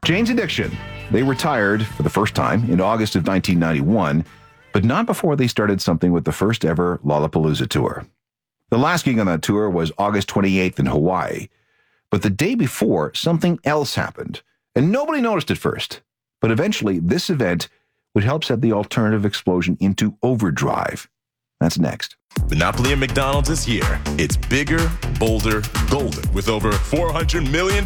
Jane's Addiction. They retired for the first time in August of 1991, but not before they started something with the first ever Lollapalooza tour. The last gig on that tour was August 28th in Hawaii, but the day before, something else happened, and nobody noticed at first. But eventually, this event would help set the alternative explosion into overdrive. That's next. Monopoly at McDonald's is here. It's bigger, bolder, golden, with over $400 million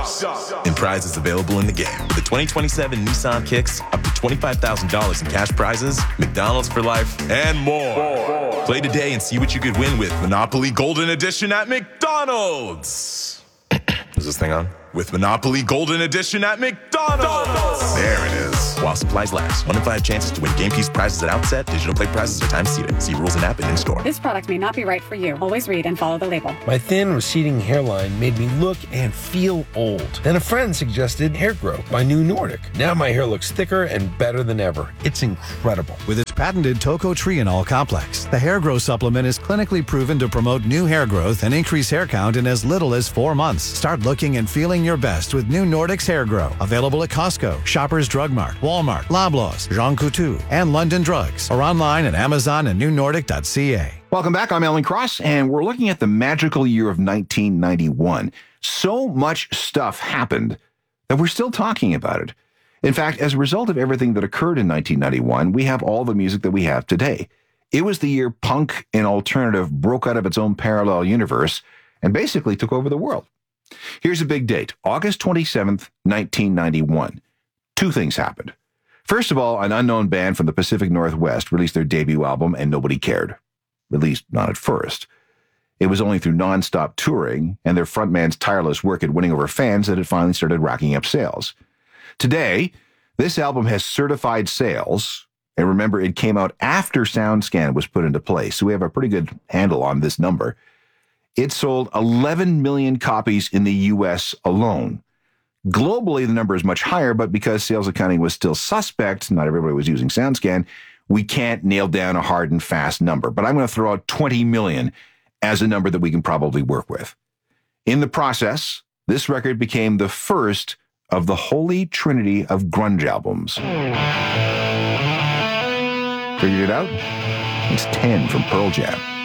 in prizes available in the game. With the 2027 Nissan Kicks, up to $25,000 in cash prizes, McDonald's for life, and more. Play today and see what you could win with Monopoly Golden Edition at McDonald's. Is this thing on? With Monopoly Golden Edition at McDonald's. There it is. While supplies last. 1 in 5 chances to win game piece prizes at outset. Digital play prizes are time seated. See rules in app and in store. This product may not be right for you. Always read and follow the label. My thin, receding hairline made me look and feel old. Then a friend suggested Hair Grow by New Nordic. Now my hair looks thicker and better than ever. It's incredible. With its patented tocotrienol complex, the Hair Grow supplement is clinically proven to promote new hair growth and increase hair count in as little as 4 months. Start looking and feeling your best with New Nordic's Hair Grow. Available at Costco, Shoppers Drug Mart, Walmart, Loblaws, Jean Coutu, and London Drugs. Or online at Amazon and newnordic.ca. Welcome back. I'm Alan Cross, and we're looking at the magical year of 1991. So much stuff happened that we're still talking about it. In fact, as a result of everything that occurred in 1991, we have all the music that we have today. It was the year punk and alternative broke out of its own parallel universe and basically took over the world. Here's a big date, August 27th, 1991. 2 things happened. First of all, an unknown band from the Pacific Northwest released their debut album, and nobody cared. At least, not at first. It was only through non-stop touring and their frontman's tireless work at winning over fans that it finally started racking up sales. Today, this album has certified sales, and remember, it came out after SoundScan was put into place, so we have a pretty good handle on this number. It sold 11 million copies in the U.S. alone. Globally, the number is much higher, but because sales accounting was still suspect, not everybody was using SoundScan, we can't nail down a hard and fast number. But I'm going to throw out 20 million as a number that we can probably work with. In the process, this record became the first of the holy trinity of grunge albums. Figured it out? It's 10 from Pearl Jam.